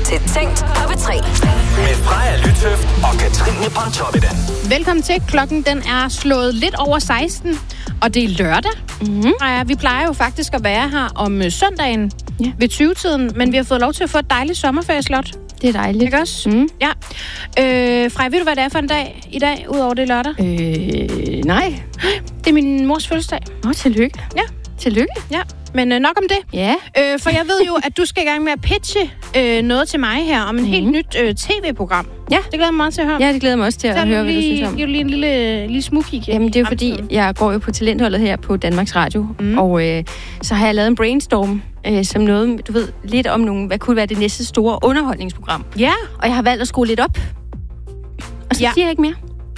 til Tænkt på P3. Med Freja Lytøft og Katrine Pontoppidan. Velkommen til. Klokken den er slået lidt over 16, og det er lørdag. Freja, vi plejer jo faktisk at være her om søndagen ved 20-tiden, men vi har fået lov til at få et dejligt sommerferieslot. Det er dejligt. Ikke også? Ja. Freja, ved du, hvad det er for en dag i dag, udover det lørdag? Nej. Det er min mors fødselsdag. Tillykke. Ja. Tillykke. Ja, men nok om det. Ja. For jeg ved jo, at du skal i gang med at pitche noget til mig her om en helt nyt tv-program. Ja. Det glæder jeg mig meget til at høre. Ja, det glæder mig også til at høre, hvad du synes om. Giv lige en lille smugkig. Jamen, det er jo fordi, jeg går jo på talentholdet her på Danmarks Radio, og så har jeg lavet en brainstorm, som noget, du ved, lidt om nogle, hvad kunne være det næste store underholdningsprogram. Ja. Og jeg har valgt at skrue lidt op. Og så siger jeg ikke mere.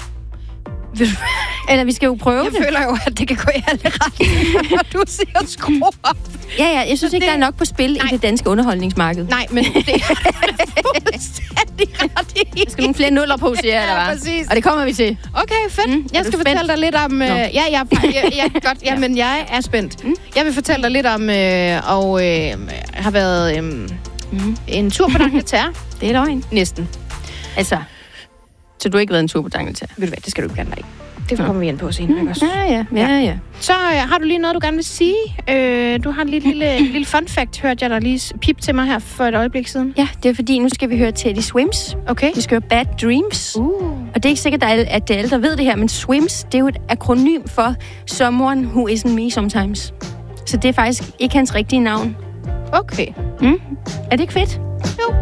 Eller vi skal jo prøve Jeg føler jo, at det kan gå i alle retninger, når du siger skru op. Ja, jeg synes ikke, der er nok på spil i det danske underholdningsmarked. Nej, men det er fuldstændig ret i. Der skal nogle flere nuller på, siger jeg, eller hvad? Præcis. Og det kommer vi til. Okay, fedt. Jeg skal fortælle dig lidt om... godt. Jamen, jeg er spændt. Jeg vil fortælle dig lidt om... har været en tur på D'Angleterre. Det er løgn. Næsten. Altså, så du har ikke været en tur på D'Angleterre? Ved du hvad, det skal du ikke blande dig i. Det kommer vi ind på senere, ikke også? Ja. Så har du lige noget, du gerne vil sige? Du har en lille fun fact, hørte jeg dig lige pip til mig her for et øjeblik siden. Ja, det er fordi, nu skal vi høre Teddy Swims. Okay. Vi skal høre Bad Dreams. Og det er ikke sikkert, at det alle, der ved det her, men Swims, det er jo et akronym for Someone Who Isn't Me Sometimes. Så det er faktisk ikke hans rigtige navn. Okay. Er det ikke fedt?